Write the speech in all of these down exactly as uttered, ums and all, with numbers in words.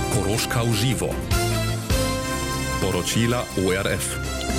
Koroška v živo. Poročila O R F.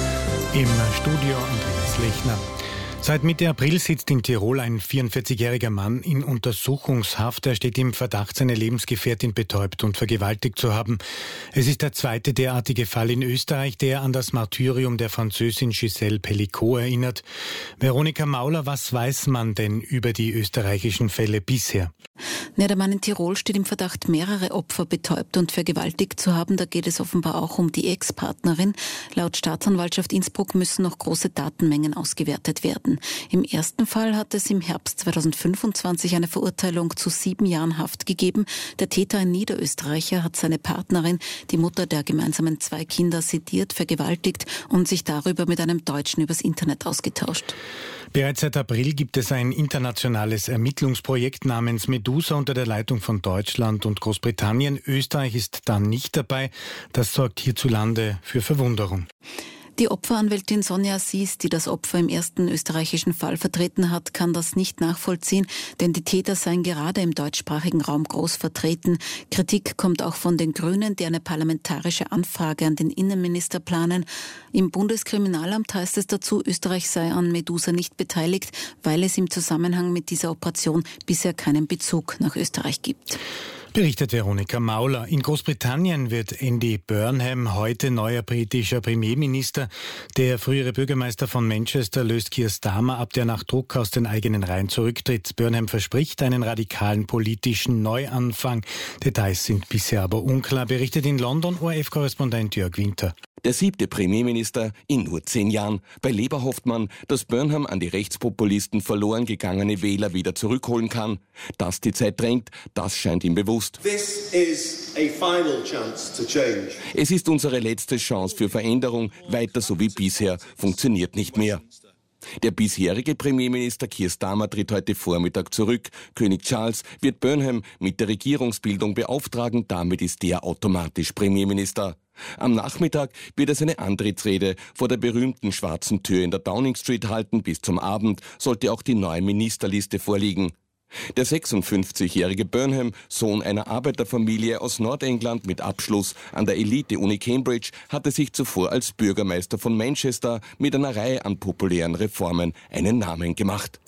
Im Studio Andreas Lechner. Seit Mitte April sitzt in Tirol ein vierundvierzigjähriger Mann in Untersuchungshaft. Er steht im Verdacht, seine Lebensgefährtin betäubt und vergewaltigt zu haben. Es ist der zweite derartige Fall in Österreich, der an das Martyrium der Französin Gisèle Pelicot erinnert. Veronika Mauler, was weiß man denn über die österreichischen Fälle bisher? Ja, der Mann in Tirol steht im Verdacht, mehrere Opfer betäubt und vergewaltigt zu haben. Da geht es offenbar auch um die Ex-Partnerin. Laut Staatsanwaltschaft Innsbruck müssen noch große Datenmengen ausgewertet werden. Im ersten Fall hat es im Herbst zweitausendfünfundzwanzig eine Verurteilung zu sieben Jahren Haft gegeben. Der Täter, ein Niederösterreicher, hat seine Partnerin, die Mutter der gemeinsamen zwei Kinder, sediert, vergewaltigt und sich darüber mit einem Deutschen übers Internet ausgetauscht. Bereits seit April gibt es ein internationales Ermittlungsprojekt namens Medusa unter der Leitung von Deutschland und Großbritannien. Österreich ist da nicht dabei. Das sorgt hierzulande für Verwunderung. Die Opferanwältin Sonja Sies, die das Opfer im ersten österreichischen Fall vertreten hat, kann das nicht nachvollziehen, denn die Täter seien gerade im deutschsprachigen Raum groß vertreten. Kritik kommt auch von den Grünen, die eine parlamentarische Anfrage an den Innenminister planen. Im Bundeskriminalamt heißt es dazu, Österreich sei an Medusa nicht beteiligt, weil es im Zusammenhang mit dieser Operation bisher keinen Bezug nach Österreich gibt. Berichtet Veronika Mauler. In Großbritannien wird Andy Burnham heute neuer britischer Premierminister. Der frühere Bürgermeister von Manchester löst Keir Starmer ab, der nach Druck aus den eigenen Reihen zurücktritt. Burnham verspricht einen radikalen politischen Neuanfang. Details sind bisher aber unklar, berichtet in London O R F-Korrespondent Jörg Winter. Der siebte Premierminister in nur zehn Jahren. Bei Labour hofft man, dass Burnham an die Rechtspopulisten verloren gegangene Wähler wieder zurückholen kann. Dass die Zeit drängt, das scheint ihm bewusst. This is a final chance to change. Es ist unsere letzte Chance für Veränderung. Weiter so wie bisher funktioniert nicht mehr. Der bisherige Premierminister Keir Starmer tritt heute Vormittag zurück. König Charles wird Burnham mit der Regierungsbildung beauftragen. Damit ist der automatisch Premierminister. Am Nachmittag wird er seine Antrittsrede vor der berühmten schwarzen Tür in der Downing Street halten. Bis zum Abend sollte auch die neue Ministerliste vorliegen. Der sechsundfünfzigjährige Burnham, Sohn einer Arbeiterfamilie aus Nordengland mit Abschluss an der Elite-Uni Cambridge, hatte sich zuvor als Bürgermeister von Manchester mit einer Reihe an populären Reformen einen Namen gemacht.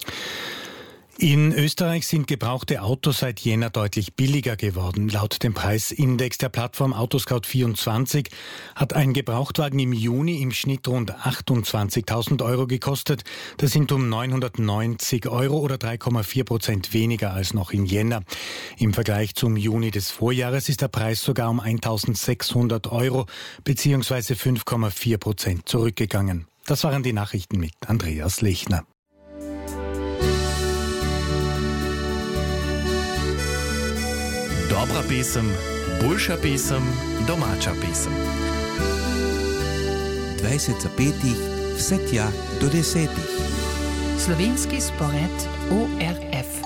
In Österreich sind gebrauchte Autos seit Jänner deutlich billiger geworden. Laut dem Preisindex der Plattform Autoscout vierundzwanzig hat ein Gebrauchtwagen im Juni im Schnitt rund achtundzwanzigtausend Euro gekostet. Das sind um neunhundertneunzig Euro oder drei Komma vier Prozent weniger als noch im Jänner. Im Vergleich zum Juni des Vorjahres ist der Preis sogar um eintausendsechshundert Euro bzw. fünf Komma vier Prozent zurückgegangen. Das waren die Nachrichten mit Andreas Lechner. Dobra pesem, boljša pesem, domača pesem. dvajset petih, vse tja do desetih. Slovenski spored O R F.